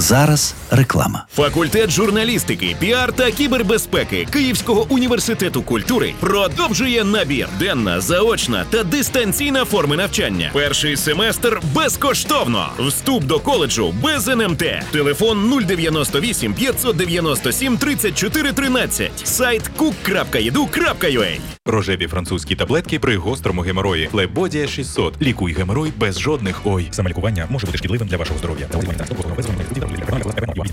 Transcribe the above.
зараз реклама. Факультет журналістики, піар та кібербезпеки Київського університету культури продовжує набір. Денна, заочна та дистанційна форми навчання. Перший семестр безкоштовно. Вступ до коледжу без НМТ. Телефон 098 597 34 13. Сайт cook.edu.ua. Рожеві французькі таблетки при гострому геморої. Флебодія 600. Лікуй геморой без жодних ой. Самолікування може бути шкідливим для вашого здоров'я.